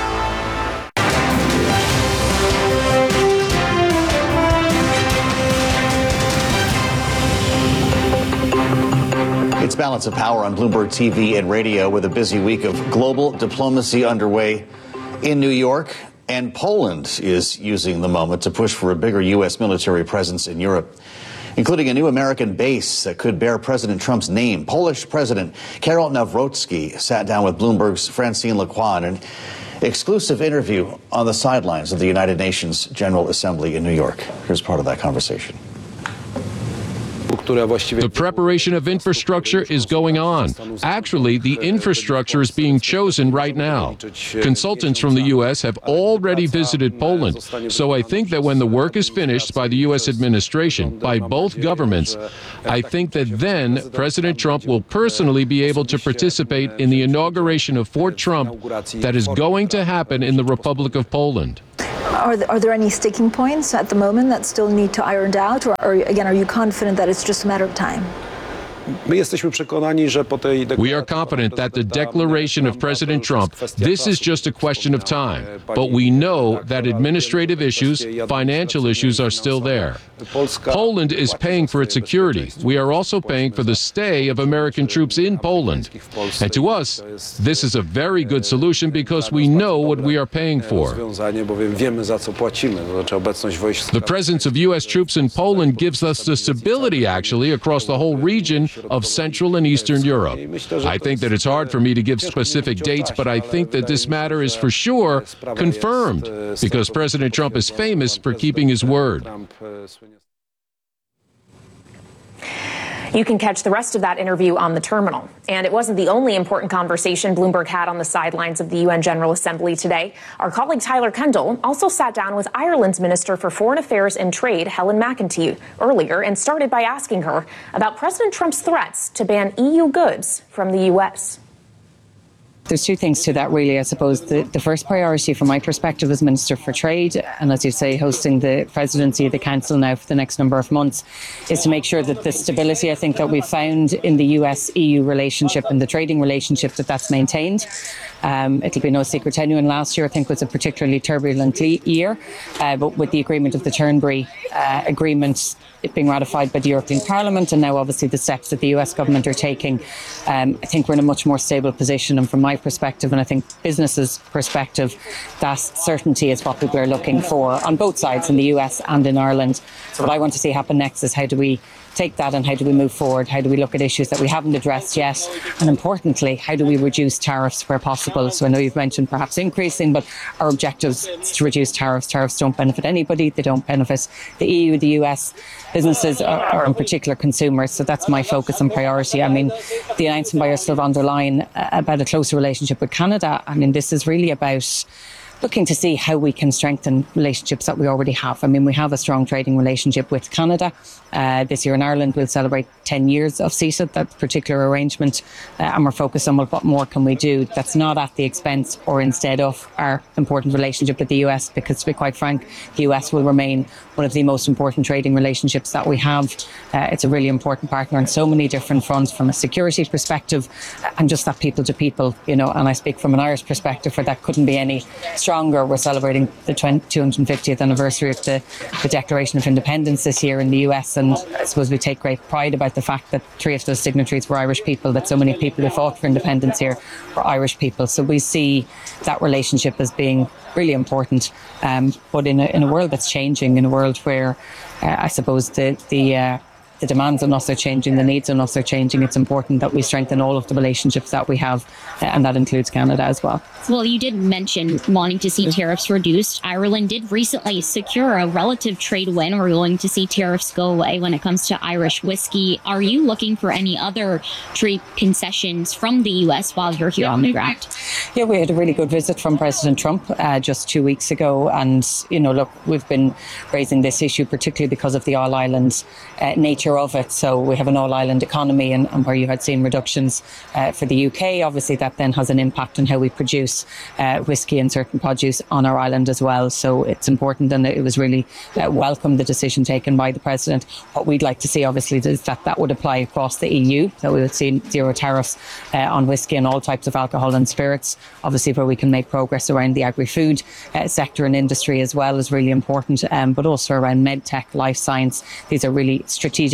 It's Balance of Power on Bloomberg TV and radio with a busy week of global diplomacy underway in New York. And Poland is using the moment to push for a bigger U.S. military presence in Europe. including a new American base that could bear President Trump's name. Polish President Karol Nawrocki sat down with Bloomberg's Francine Lacqua in an exclusive interview on the sidelines of the United Nations General Assembly in New York. Here's part of that conversation. The preparation of infrastructure is going on. Actually, the infrastructure is being chosen right now. Consultants from the U.S. have already visited Poland, so I think that when the work is finished by the U.S. administration, by both governments, I think that then President Trump will personally be able to participate in the inauguration of Fort Trump that is going to happen in the Republic of Poland. Are there any sticking points at the moment that still need to iron out, or again, are you confident that it's just a matter of time? We are confident that the declaration of President Trump, this is just a question of time. But we know that administrative issues, financial issues are still there. Poland is paying for its security. We are also paying for the stay of American troops in Poland. And to us, this is a very good solution because we know what we are paying for. The presence of U.S. troops in Poland gives us the stability, actually, across the whole region of Central and Eastern Europe. I think that it's hard for me to give specific dates, but I think that this matter is for sure confirmed because President Trump is famous for keeping his word. You can catch the rest of that interview on the terminal. And it wasn't the only important conversation Bloomberg had on the sidelines of the UN General Assembly today. Our colleague Tyler Kendall also sat down with Ireland's Minister for Foreign Affairs and Trade, Helen McEntee, earlier and started by asking her about President Trump's threats to ban EU goods from the U.S. There's two things to that, really. I suppose the first priority from my perspective as Minister for Trade, and as you say, hosting the presidency of the Council now for the next number of months, is to make sure that the stability, I think, that we've found in the US-EU relationship and the trading relationship, that's maintained. It'll be no secret to anyone, last year I think was a particularly turbulent year, but with the agreement of the Turnberry Agreement, it being ratified by the European Parliament, and now obviously the steps that the US government are taking, I think we're in a much more stable position. And from my perspective, and I think businesses' perspective, that certainty is what people are looking for on both sides, in the US and in Ireland. So what I want to see happen next is how do we take that and how do we move forward? How do we look at issues that we haven't addressed yet? And importantly, how do we reduce tariffs where possible? So I know you've mentioned perhaps increasing, but our objective is to reduce tariffs. Tariffs don't benefit anybody. They don't benefit the EU, the US, businesses, or in particular consumers. So that's my focus and priority. I mean, the announcement by Ursula von der Leyen about a closer relationship with Canada, I mean, this is really about looking to see how we can strengthen relationships that we already have. I mean, we have a strong trading relationship with Canada. This year in Ireland, we'll celebrate 10 years of CETA, that particular arrangement, and we're focused on what more can we do that's not at the expense or instead of our important relationship with the US, because to be quite frank, the US will remain one of the most important trading relationships that we have. It's a really important partner on so many different fronts, from a security perspective and just that people to people, you know, and I speak from an Irish perspective where that couldn't be any stronger. We're celebrating the 250th anniversary of the Declaration of Independence this year in the US, and I suppose we take great pride about the fact that 3 of those signatories were Irish people, that so many people who fought for independence here were Irish people. So we see that relationship as being really important, but in a world that's changing, in a world where I suppose the demands on us are changing, the needs on us are changing, it's important that we strengthen all of the relationships that we have, and that includes Canada as well. Well, you did mention wanting to see tariffs reduced. Ireland did recently secure a relative trade win. We're going to see tariffs go away when it comes to Irish whiskey. Are you looking for any other trade concessions from the U.S. while you're here on the ground? Yeah, we had a really good visit from President Trump just 2 weeks ago. And, you know, look, we've been raising this issue particularly because of the all-island nature of it. So we have an all-island economy, and where you had seen reductions for the UK, obviously that then has an impact on how we produce whiskey and certain produce on our island as well. So it's important, and it was really welcome, the decision taken by the President. What we'd like to see, obviously, is that would apply across the EU, that we would see zero tariffs on whiskey and all types of alcohol and spirits. Obviously, where we can make progress around the agri-food sector and industry as well is really important, but also around medtech, life science. These are really strategic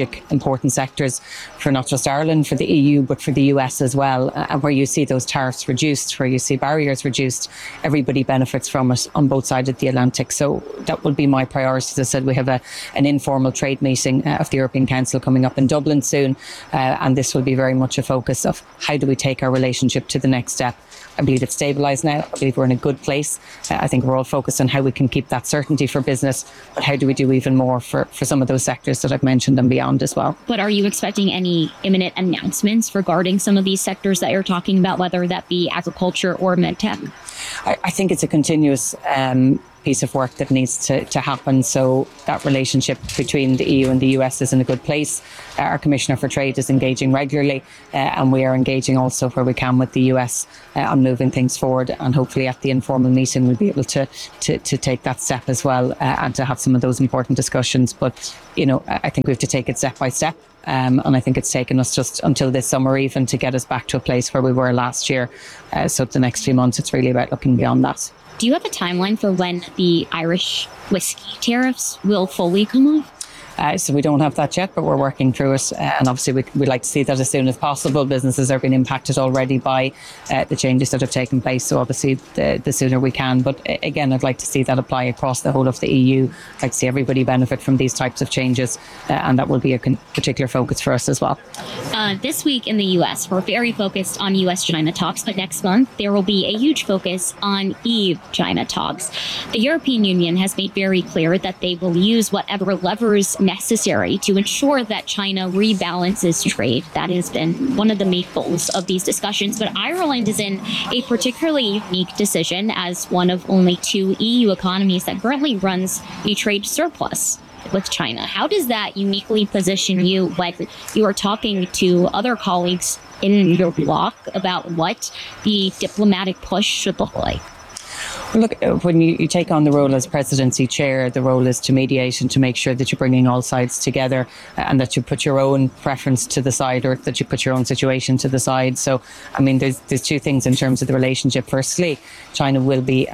strategic, important sectors for not just Ireland, for the EU, but for the US as well. And where you see those tariffs reduced, where you see barriers reduced, everybody benefits from it on both sides of the Atlantic. So that will be my priority. As I said, we have an informal trade meeting of the European Council coming up in Dublin soon. And this will be very much a focus of how do we take our relationship to the next step. I believe it's stabilised now. I believe we're in a good place. I think we're all focused on how we can keep that certainty for business, but how do we do even more for some of those sectors that I've mentioned and beyond as well. But are you expecting any imminent announcements regarding some of these sectors that you're talking about, whether that be agriculture or medtech? I think it's a continuous piece of work that needs to happen. So that relationship between the EU and the US is in a good place. Our Commissioner for Trade is engaging regularly, and we are engaging also where we can with the US on moving things forward. And hopefully at the informal meeting we'll be able to take that step as well, and to have some of those important discussions. But, you know, I think we have to take it step by step. And I think it's taken us just until this summer even to get us back to a place where we were last year. So the next few months, it's really about looking beyond that. Do you have a timeline for when the Irish whiskey tariffs will fully come off? So we don't have that yet, but we're working through it. And obviously we'd like to see that as soon as possible. Businesses are being impacted already by the changes that have taken place. So obviously the sooner we can. But again, I'd like to see that apply across the whole of the EU. I'd like to see everybody benefit from these types of changes. And that will be a particular focus for us as well. This week in the US, we're very focused on US-China talks. But next month, there will be a huge focus on EU-China talks. The European Union has made very clear that they will use whatever levers necessary to ensure that China rebalances trade. That has been one of the main goals of these discussions. But Ireland is in a particularly unique decision as one of only 2 EU economies that currently runs a trade surplus with China. How does that uniquely position you when you are talking to other colleagues in your bloc about what the diplomatic push should look like? Look, when you take on the role as presidency chair, the role is to mediate and to make sure that you're bringing all sides together, and that you put your own preference to the side, or that you put your own situation to the side. So, I mean, there's 2 things in terms of the relationship. Firstly, China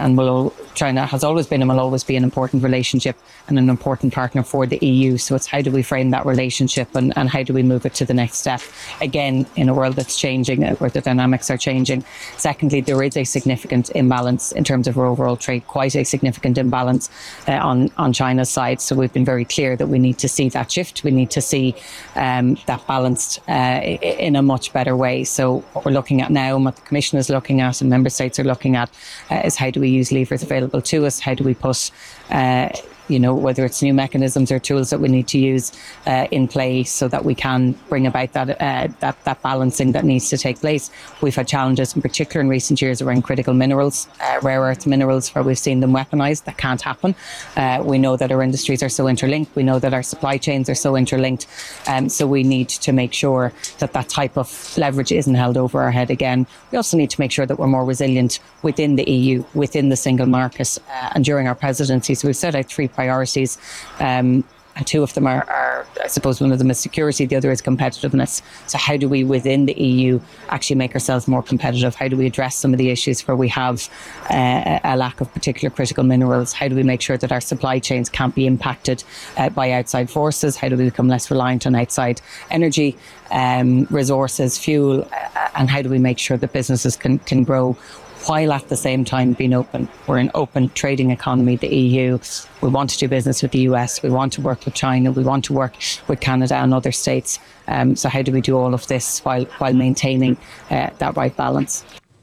has always been and will always be an important relationship and an important partner for the EU. So it's how do we frame that relationship and how do we move it to the next step? Again, in a world that's changing, where the dynamics are changing. Secondly, there is a significant imbalance in terms of our overall trade, quite a significant imbalance on China's side. So we've been very clear that we need to see that shift. We need to see that balanced in a much better way. So what we're looking at now and what the Commission is looking at and Member States are looking at is how do we use levers available to us? How do we put whether it's new mechanisms or tools that we need to use in place so that we can bring about that balancing that needs to take place. We've had challenges in particular in recent years around critical minerals, rare earth minerals, where we've seen them weaponized. That can't happen. We know that our industries are so interlinked. We know that our supply chains are so interlinked. So we need to make sure that that type of leverage isn't held over our head again. We also need to make sure that we're more resilient within the EU, within the single market. And during our presidency, so we've set out 3 priorities. And 2 of them are, I suppose, one of them is security, the other is competitiveness. So how do we, within the EU, actually make ourselves more competitive? How do we address some of the issues where we have a lack of particular critical minerals? How do we make sure that our supply chains can't be impacted by outside forces? How do we become less reliant on outside energy, resources, fuel? And how do we make sure that businesses can grow while at the same time being open? We're an open trading economy, the EU. We want to do business with the US. We want to work with China. We want to work with Canada and other states. So how do we do all of this while maintaining that right balance?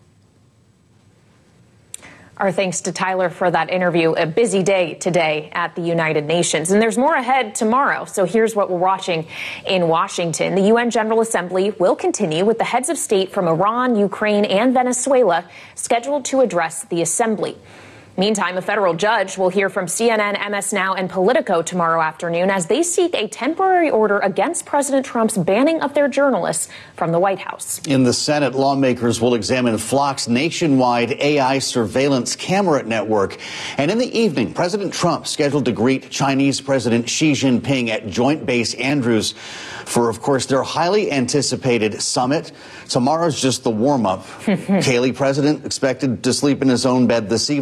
Our thanks to Tyler for that interview. A busy day today at the United Nations. And there's more ahead tomorrow. So here's what we're watching in Washington. The UN General Assembly will continue with the heads of state from Iran, Ukraine, and Venezuela scheduled to address the assembly. Meantime, a federal judge will hear from CNN, MS Now, and Politico tomorrow afternoon as they seek a temporary order against President Trump's banning of their journalists from the White House. In the Senate, lawmakers will examine Flock's nationwide AI surveillance camera network. And in the evening, President Trump scheduled to greet Chinese President Xi Jinping at Joint Base Andrews for, of course, their highly anticipated summit. Tomorrow's just the warm-up. Kaylee, President expected to sleep in his own bed this evening, wakes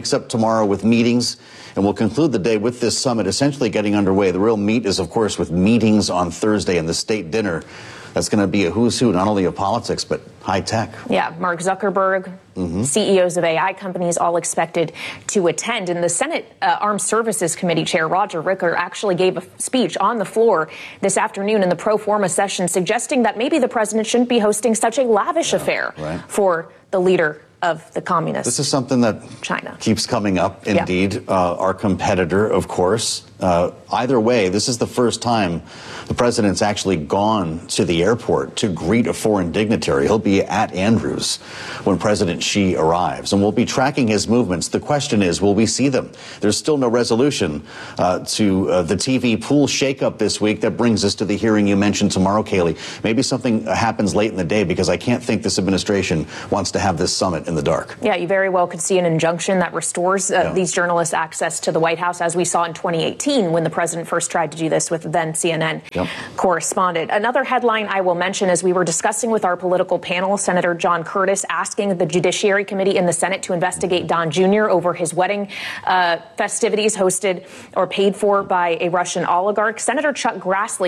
picks up tomorrow with meetings, and we'll conclude the day with this summit essentially getting underway. The real meat is, of course, with meetings on Thursday and the state dinner. That's going to be a who's who, not only of politics, but high tech. Yeah, Mark Zuckerberg, CEOs of AI companies all expected to attend. And the Senate Armed Services Committee Chair Roger Wicker actually gave a speech on the floor this afternoon in the pro forma session, suggesting that maybe the president shouldn't be hosting such a lavish affair for the leader of the communists. This is something that China keeps coming up, indeed. Our competitor, of course. Either way, this is the first time the president's actually gone to the airport to greet a foreign dignitary. He'll be at Andrews when President Xi arrives, and we'll be tracking his movements. The question is, will we see them? There's still no resolution to the TV pool shakeup this week. That brings us to the hearing you mentioned tomorrow, Kayleigh. Maybe something happens late in the day, because I can't think this administration wants to have this summit in the dark. Yeah, you very well could see an injunction that restores these journalists access to the White House, as we saw in 2018 when the president first tried to do this with then CNN correspondent. Another headline I will mention, as we were discussing with our political panel, Senator John Curtis asking the Judiciary Committee in the Senate to investigate Don Jr. over his wedding festivities hosted or paid for by a Russian oligarch. Senator Chuck Grassley